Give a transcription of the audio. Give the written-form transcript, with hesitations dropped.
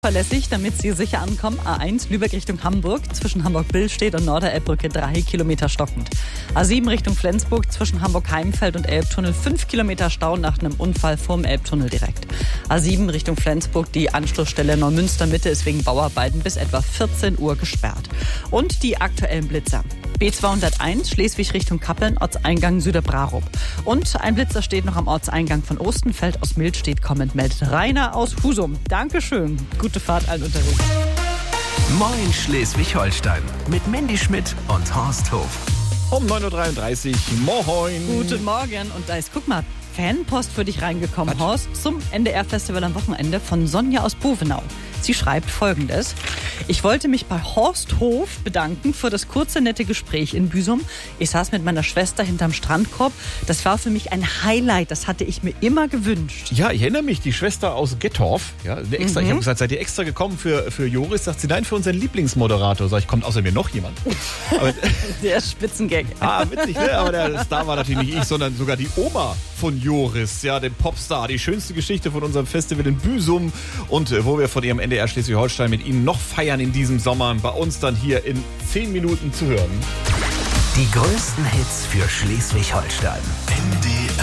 Verlässlich, damit Sie sicher ankommen. A1 Lübeck Richtung Hamburg, zwischen Hamburg-Billstedt und Norderelbbrücke 3 Kilometer stockend. A7 Richtung Flensburg, zwischen Hamburg-Heimfeld und Elbtunnel 5 Kilometer Stau nach einem Unfall vorm Elbtunnel direkt. A7 Richtung Flensburg, die Anschlussstelle Neumünster-Mitte ist wegen Bauarbeiten bis etwa 14 Uhr gesperrt. Und die aktuellen Blitzer. B201 Schleswig Richtung Kappeln, Ortseingang Süderbrarup. Und ein Blitzer steht noch am Ortseingang von Ostenfeld. Aus Mildstedt kommend meldet Rainer aus Husum. Dankeschön. Gute Fahrt allen unterwegs. Moin Schleswig-Holstein mit Mandy Schmidt und Horst Hof. Um 9.33 Uhr. Moin. Guten Morgen. Und da ist, guck mal, Fanpost für dich reingekommen, Horst, zum NDR-Festival am Wochenende von Sonja aus Bovenau. Sie schreibt Folgendes: Ich wollte mich bei Horst Hof bedanken für das kurze, nette Gespräch in Büsum. Ich saß mit meiner Schwester hinterm Strandkorb. Das war für mich ein Highlight. Das hatte ich mir immer gewünscht. Ja, ich erinnere mich, die Schwester aus Gettorf. Ja, extra, Ich habe gesagt, seid ihr extra gekommen für Joris? Sagt sie, nein, für unseren Lieblingsmoderator. Sag ich, kommt außer mir noch jemand? Aber, der Spitzengag. Witzig, ne? Aber der Star war natürlich nicht ich, sondern sogar die Oma von Joris, ja, dem Popstar. Die schönste Geschichte von unserem Festival in Büsum und wo wir von ihrem NDR Schleswig-Holstein mit Ihnen noch feiern in diesem Sommer. Bei uns dann hier in 10 Minuten zu hören. Die größten Hits für Schleswig-Holstein. NDR